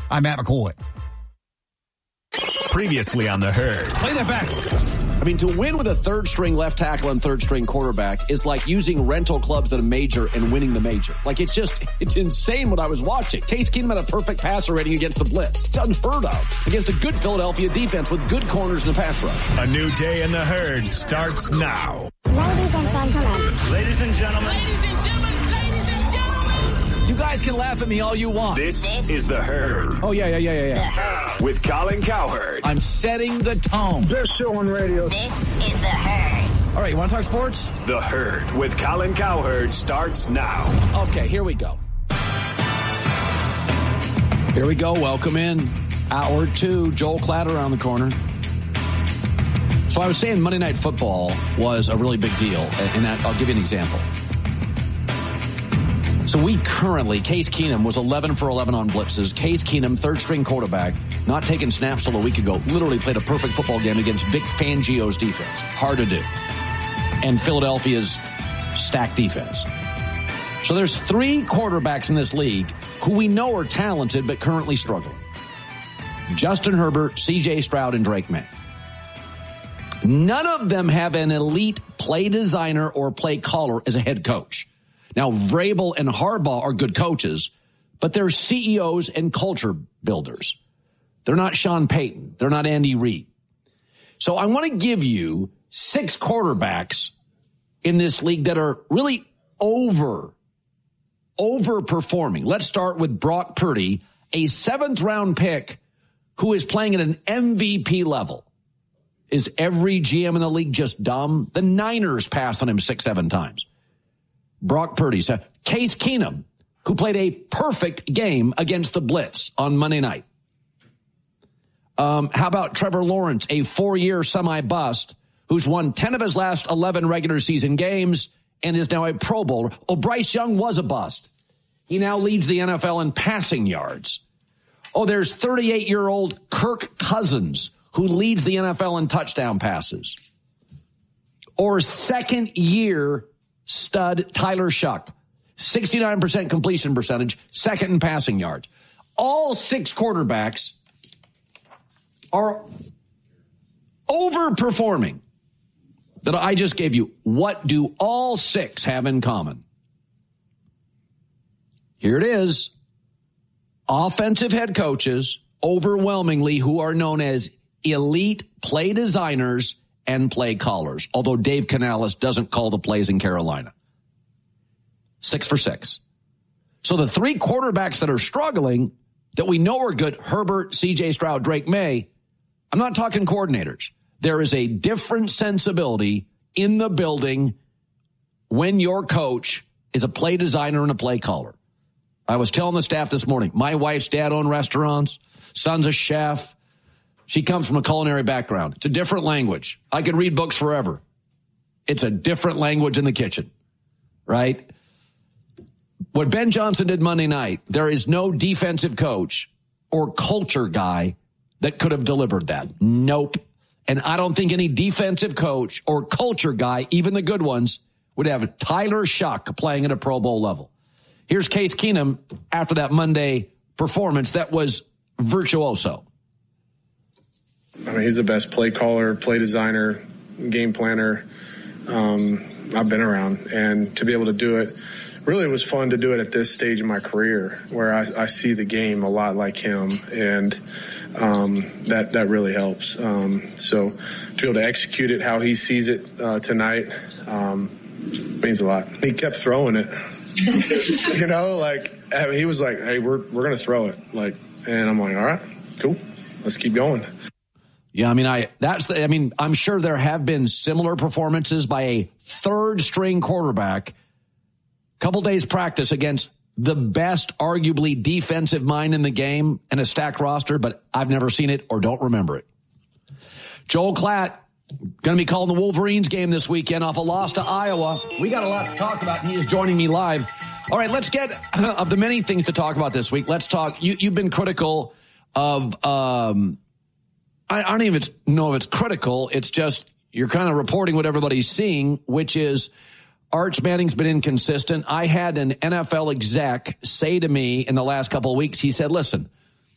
I'm Matt McCoy. Previously on The Herd. Play that back. I mean, to win with a third-string left tackle and third-string quarterback is like using rental clubs at a major and winning the major. Like, it's insane what I was watching. Case Keenum had a perfect passer rating against the blitz. It's unheard of. Against a good Philadelphia defense with good corners in the pass rush. A new day in The Herd starts now. Ladies and gentlemen. Ladies and gentlemen. Ladies and gentlemen. You guys can laugh at me all you want. This is The Herd. Oh, yeah. With Colin Cowherd. I'm setting the tone. Best show on radio. This is The Herd. All right, you want to talk sports? The Herd with Colin Cowherd starts now. Okay, here we go. Welcome in. Hour 2, Joel Klatt around the corner. So I was saying Monday Night Football was a really big deal, and that, I'll give you an example. So we currently, Case Keenum was 11 for 11 on blitzes. Case Keenum, third-string quarterback, not taking snaps till a week ago, literally played a perfect football game against Vic Fangio's defense. Hard to do. And Philadelphia's stacked defense. So there's 3 quarterbacks in this league who we know are talented but currently struggling. Justin Herbert, C.J. Stroud, and Drake May. None of them have an elite play designer or play caller as a head coach. Now, Vrabel and Harbaugh are good coaches, but they're CEOs and culture builders. They're not Sean Payton. They're not Andy Reid. So I want to give you 6 quarterbacks in this league that are really overperforming. Let's start with Brock Purdy, a 7th-round pick who is playing at an MVP level. Is every GM in the league just dumb? The Niners passed on him 6-7 times. Brock Purdy. So Case Keenum, who played a perfect game against the Blitz on Monday night. How about Trevor Lawrence, a 4-year semi-bust, who's won 10 of his last 11 regular season games and is now a Pro Bowler. Oh, Bryce Young was a bust. He now leads the NFL in passing yards. Oh, there's 38-year-old Kirk Cousins, who leads the NFL in touchdown passes. Or second-year stud Tyler Shuck, 69% completion percentage, second in passing yards. All 6 quarterbacks are overperforming that I just gave you. What do all 6 have in common? Here it is. Offensive head coaches, overwhelmingly, who are known as elite play designers and play callers, although Dave Canales doesn't call the plays in Carolina. 6 for 6. So the 3 quarterbacks that are struggling, that we know are good, Herbert, C.J. Stroud, Drake May, I'm not talking coordinators. There is a different sensibility in the building when your coach is a play designer and a play caller. I was telling the staff this morning, my wife's dad owned restaurants, son's a chef. She comes from a culinary background. It's a different language. I could read books forever. It's a different language in the kitchen, right? What Ben Johnson did Monday night, there is no defensive coach or culture guy that could have delivered that. Nope. And I don't think any defensive coach or culture guy, even the good ones, would have Tyler Shuck playing at a Pro Bowl level. Here's Case Keenum after that Monday performance that was virtuoso. I mean, he's the best play caller, play designer, game planner I've been around. And to be able to do it, really it was fun to do it at this stage in my career where I see the game a lot like him. And that really helps. So to be able to execute it how he sees it tonight means a lot. He kept throwing it. He was like, hey, we're going to throw it. And I'm like, all right, cool. Let's keep going. Yeah, I'm sure there have been similar performances by a third-string quarterback. Couple days practice against the best, arguably, defensive mind in the game and a stacked roster, but I've never seen it or don't remember it. Joel Klatt going to be calling the Wolverines game this weekend off a loss to Iowa. We got a lot to talk about, and he is joining me live. All right, let's get, of the many things to talk about this week, let's talk, you've been critical of, I don't even know if it's critical. It's just you're kind of reporting what everybody's seeing, which is Arch Manning's been inconsistent. I had an NFL exec say to me in the last couple of weeks, he said, listen,